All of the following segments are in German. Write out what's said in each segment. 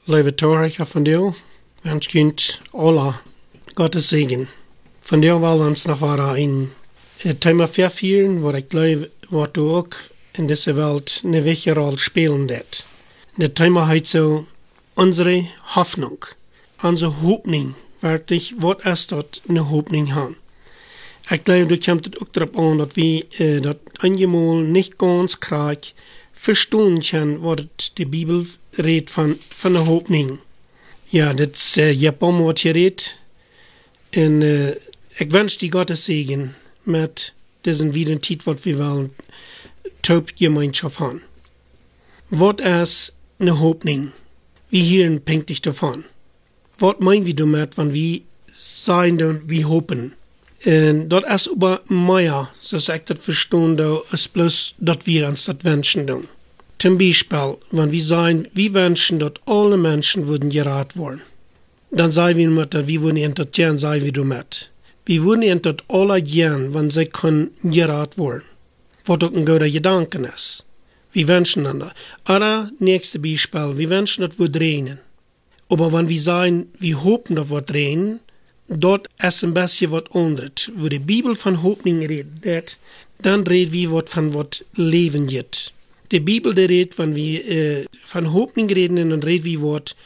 Lieve Torrijker van deel, wens kind Allah Gottes Segen. Van deel wel ons nog waar in het thema vervieren, waar ik geloof, wat du ook in deze wereld eine wichtige Rolle spelen dat. Het thema heet zo, unsere Hoffnung, onze Hoffnung, wirklich, wat is dat eine Hoffnung haben. Ik geloof, du komt het ook erop aan, dat we dat eenmaal niet ganz krijg verstaan kunnen, wat de Bibel redt van de Hoffnung. Ja, dat is, je hebt allemaal wat gereed. En ik wens die Gottes Segen met deze wieder tijd wat we wel Taubgemeinschaft haben. Wat is eine Hoffnung? Wir hören pünktlich davon. Was meinen wir damit, wenn wir sagen, wir hoffen? Und das ist aber mehr, so ich das verstehen, ist bloß, dass wir uns das wünschen. Zum Beispiel, wenn wir sagen, wir wünschen, dass alle Menschen würden gerettet werden. Dann sagen wir damit, dass wir würden ihnen das gern, sagen wir damit. Wir würden ihnen das alle gern, wenn sie können gerettet werden. Was auch ein guter Gedanke ist. Wir wünschen dann das. Oder, nächste Beispiel, wir wünschen, dass wir drehen. Aber wenn wir sagen, wir hoffen, dass wir drehen, dort ist ein bisschen was anderes. Wo die Bibel von Hoffnung redet, dann reden wir von was Leben geht. Die Bibel redet, wenn wir von Hoffnung reden, dann reden wir was,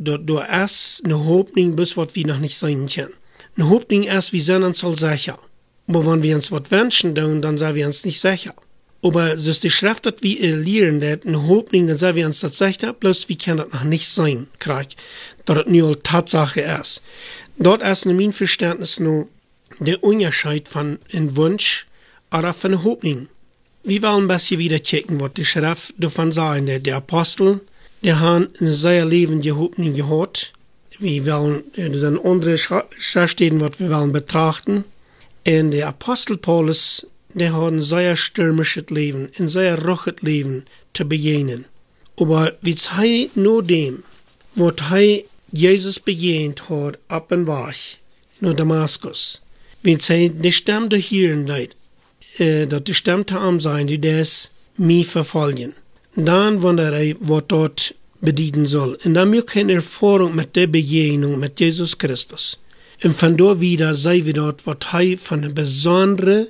da ist eine Hoffnung, bis was wir noch nicht sein können. Eine Hoffnung ist, wir sind uns all sicher. Aber wenn wir uns was wünschen, dann sind wir uns nicht sicher. Aber so ist die Schrift, dass wir lernen, dass eine Hoffnung, dann sind wir uns das sicher, bloß wir können das noch nicht sein, dass das nur Tatsache ist. Dort ist in meinem Verständnis nur der Unterschied von einem Wunsch oder von einer Hoffnung. Wir wollen ein bisschen wieder checken, was die Schrift davon sagt. Der Apostel, die haben in seinem Leben die Hoffnung gehabt. Wir wollen, das sind andere Schriftstellen, was wir wollen betrachten. Und der Apostel Paulus, der hat ein sehr stürmisches Leben, ein sehr ruhiges Leben zu begegnen. Aber wie sei nur dem, was Jesus begegnet hat, ab und weg, nach Damaskus. Wenn sie die Stimme zu hören leid, dass die Stimme zu ihm sein, die das mich verfolgen. Dann wundere ich, was dort bedienen soll. Und dann habe ich eine Erfahrung mit der Begegnung mit Jesus Christus. Und von dort wieder sei wir dort, was er von einer besonderen,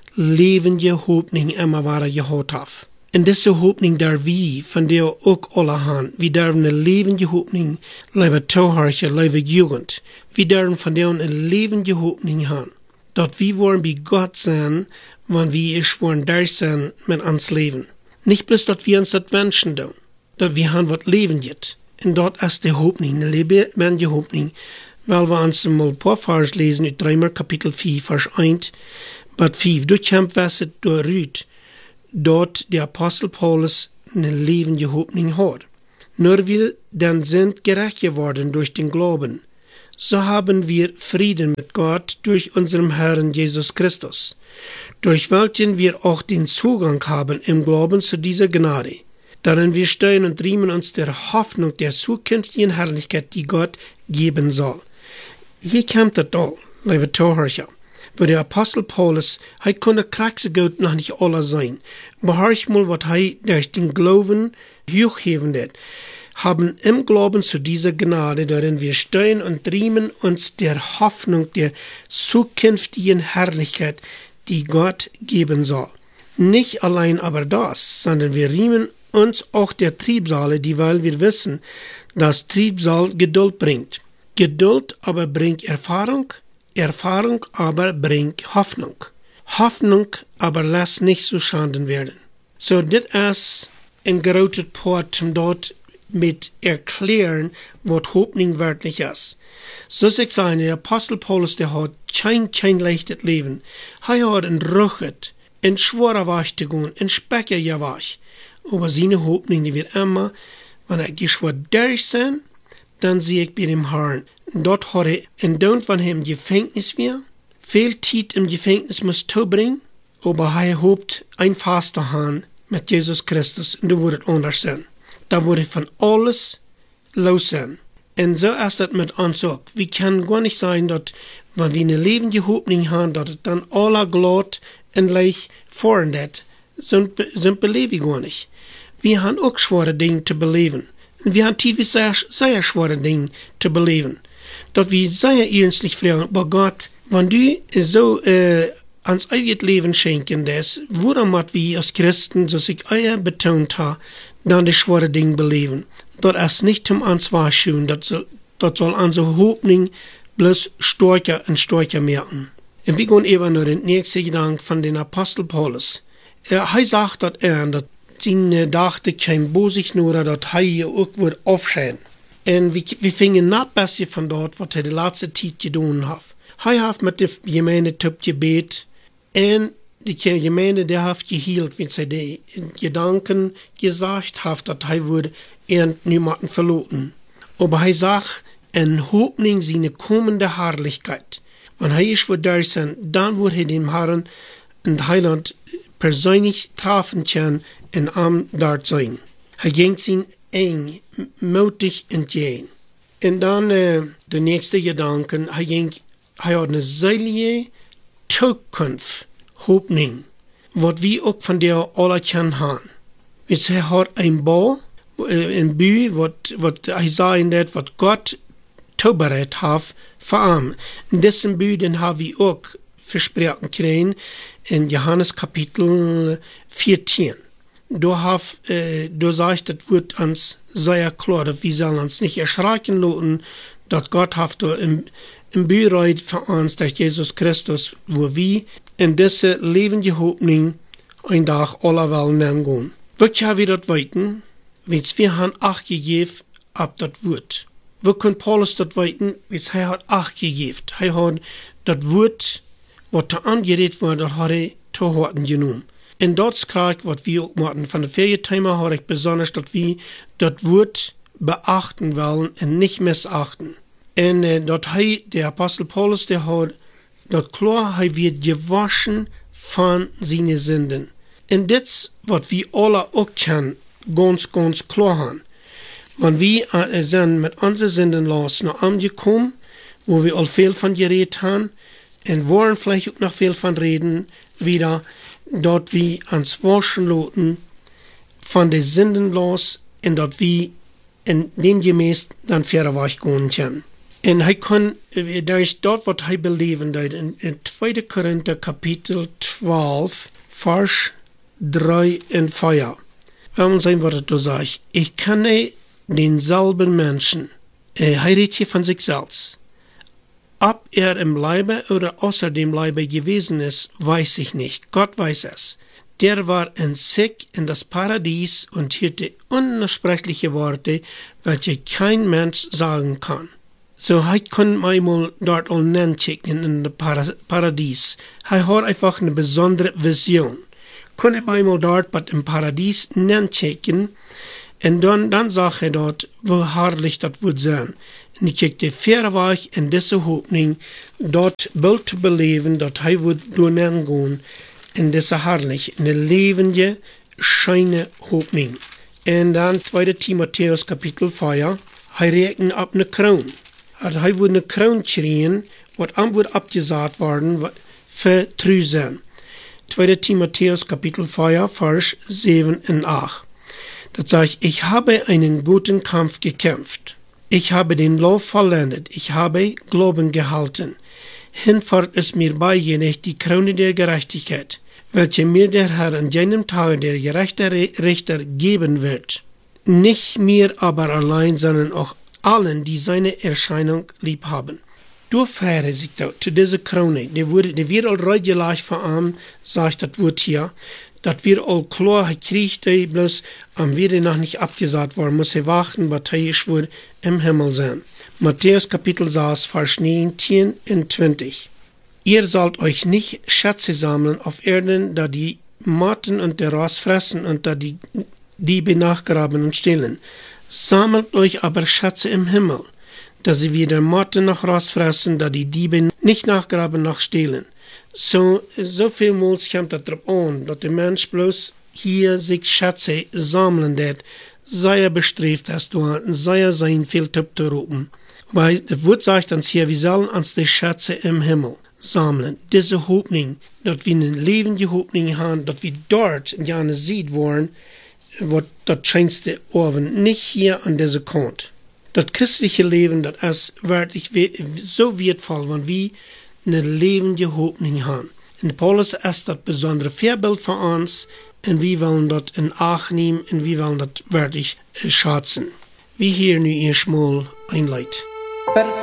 lebende Hoffnung immer wieder gehabt hat. Und diese Hoffnung, der wir von der auch alle haben, wir dürfen eine lebende Hoffnung, liebe Zuhörer, liebe Jugend, wir dürfen von der eine lebende Hoffnung haben, dass wir wollen bei Gott sein, wenn wir wollen da sein mit uns Leben. Nicht bloß, dass wir uns das wünschen, dass wir haben was Leben jetzt. Und dort ist die Hoffnung, eine lebendige Hoffnung, weil wir uns mal ein paar Vers lesen, in 3. Kapitel 4, Vers 1, bis 5. Du kämpfst, was du rüht, dort der Apostel Paulus eine lebende Hoffnung hat. Nur wir dann sind gerecht geworden durch den Glauben. So haben wir Frieden mit Gott durch unseren Herrn Jesus Christus, durch welchen wir auch den Zugang haben im Glauben zu dieser Gnade. Darin wir stehen und riemen uns der Hoffnung der zukünftigen Herrlichkeit, die Gott geben soll. Hier kommt das all, liebe Zuhörer. Wo der Apostel Paulus, er konnte Kriegsgott noch nicht alle sein. Behorch mal, was er durch den Glauben hochheben wird. Haben im Glauben zu dieser Gnade, darin wir stehen und riemen uns der Hoffnung der zukünftigen Herrlichkeit, die Gott geben soll. Nicht allein aber das, sondern wir riemen uns auch der Triebsale, weil wir wissen, dass Triebsal Geduld bringt. Geduld aber bringt Erfahrung, Erfahrung aber bringt Hoffnung. Hoffnung aber lässt nicht zu Schanden werden. So, das ist ein großes Part, um dort mit erklären, was Hoffnung wirklich ist. So ich sage, der Apostel Paulus, der hat kein leichtes Leben. Er hat ein ruhiges, ein schwerer Weg zu gehen, ein speckiger Weg. Aber seine Hoffnung, die wird immer, wenn er geschwor durch sein, dann sehe ich bei dem Herrn. Dort hat er in Don't von ihm Gefängnis wir, viel Zeit im Gefängnis muss zubringen, aber er hofft ein Fast zu haben mit Jesus Christus und da wird es anders sein. Da wird von alles los sein. Und so ist das mit uns auch. Wir können gar nicht sagen, dass wenn wir eine lebende Hoffnung haben, dass es dann aller Gott und Leich voran das, sind beleben wir gar nicht. Wir haben auch schwere Dinge zu beleben. Und wir haben tief sehr schwere Dinge zu beleven. Dat wir sehr ernstlich fragen, aber Gott, wenn du so ans eigenes Leben schenken das, warum hat wir als Christen, so ich euer betont habe, dann die schwere Dinge beleven? Dat ist nicht zum Ansvar schön, dat soll unsere Hoffnung bloß stärker und stärker merken. Und wir gehen eben nur den nächsten Gedanken von den Apostel Paulus. Er sagt, dass seine dachte kein Bosig nur, dass er hier auch wird aufscheiden. Und wir fingen nicht besser von dort, was er die letzte Zeit getan hat. Er hat mit der Gemeinde gebet und die Gemeinde, der hat gehielt, wenn sie die Gedanken gesagt hat, dass er würde niemanden verloren. Aber er sagt, in Hoffnung seine kommende Herrlichkeit. Wenn er ist da sein, dann wird er dem Herrn in Heiland persönlich treffen können und am dort sein. Er ging ihn eng, mutig entgegen. Und dann der nächste Gedanke, er hat eine selige Zukunft, Hoffnung, was wir auch von der alle haben. Er hat ein Bau, ein Bühl, was er sagen wird, was Gott zubereitet hat für ihn. In diesem Bühl, den haben wir auch versprochen kriegen in Johannes Kapitel 14. Da sagt, das wird uns sehr klar, dass wir sollen uns nicht erschrecken lassen, dass Gott hat im Bühl für uns, durch Jesus Christus, wo wir in diese lebende Hoffnung ein Tag aller Welt nehmen gehen. Wird ja wieder weiten, wenn wir haben Acht gegeben, ab das Wort. Wo kann Paulus das weiten, wenn er hat Acht gegeben. Er hat das Wort, was da angeredet wurde, das hat er zu Horten genommen. Und dort kriegt, was wir auch machen, von der Ferientime habe ich besonders, dass wir das Wort beachten wollen und nicht missachten. Und dort der Apostel Paulus, der hat dort klar, er wird gewaschen von seinen Sünden. Und das, was wir alle auch kennen, ganz, ganz klar haben. Wenn wir sind mit unseren Sünden los nach angekommen, wo wir all viel von geredet haben, und wollen vielleicht auch noch viel von reden, wieder, dort wir ans Waschen lassen, von den Sünden los, und dort wir in dem gemäß dann verweicht gehen können. Und er kann, da ist dort, was er beleven, in 2. Korinther Kapitel 12, Vers 3 und 4. Wenn man sehen, was er da sagt, ich kenne denselben Menschen, er redet hier von sich selbst. Ob er im Leibe oder außer dem Leibe gewesen ist, weiß ich nicht. Gott weiß es. Der war in sich in das Paradies und hörte unaussprechliche Worte, welche kein Mensch sagen kann. So, er kann manchmal dort all nennen in das Paradies. Er hat einfach eine besondere Vision. Kann er manchmal dort im Paradies nennen und dann sagt er dort, wo herrlich das wird sein. Und ich kriegte Verweich in diese Hoffnung, dort Bild zu beleben, dort er wird durchgehen, in diese herrlich, eine lebende, schöne Hoffnung. Und dann 2. Timotheus Kapitel 4, er rechnet ab eine Krone. Er wird eine Krone kriegen, was am wird abgesagt worden, für treu sein. 2. Timotheus Kapitel 4, Vers 7 und 8. Das sagt, ich habe einen guten Kampf gekämpft. Ich habe den Lauf vollendet. Ich habe Glauben gehalten. Hinfort ist mir beigelegt die Krone der Gerechtigkeit, welche mir der Herr an jenem Tage der gerechte Richter geben wird. Nicht mir aber allein, sondern auch allen, die seine Erscheinung lieb haben. Durchfrere sich da zu dieser Krone, die wird all regelrecht verarmt, sagt das Wort hier, das wir all klar gekriegt, bloß am wieder noch nicht abgesagt worden, muss er warten, was er schwur im Himmel sein. Matthäus Kapitel 6, Vers 19 und 20. Ihr sollt euch nicht Schätze sammeln auf Erden, da die Motten und der Rost fressen und da die Diebe nachgraben und stehlen. Sammelt euch aber Schätze im Himmel, da sie weder Motten noch Rost fressen, da die Diebe nicht nachgraben noch stehlen. So viel Mals kommt das drauf an, dass der Mensch bloß hier sich Schätze sammeln wird, sei er bestrebt, dass du sei er sein Fehltipp zu rufen. Weil das Wort sagt uns hier, wir sollen uns die Schätze im Himmel sammeln. Diese Hoffnung, dass wir eine lebende Hoffnung haben, dass wir dort ja sieht worden, wird das schönste Abend nicht hier an dieser Kant. Das christliche Leben, das ist wirklich so wertvoll, wenn wir eine lebende Hoffnung haben. Und Paulus ist das besondere Vorbild für uns, und wir wollen das in Acht nehmen, und wir wollen das wirklich schätzen. Wie hier nu erstmal ein Lied.